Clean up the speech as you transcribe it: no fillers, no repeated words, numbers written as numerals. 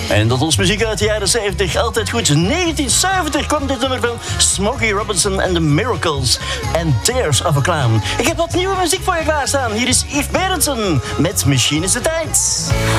En dat ons muziek uit de jaren 70 altijd goed. 1970 kwam dit nummer van Smokey Robinson and the Miracles en Tears of a Clown. Ik heb wat nieuwe muziek voor je klaarstaan. Hier is Yves Berendsen met Misschien is de tijd.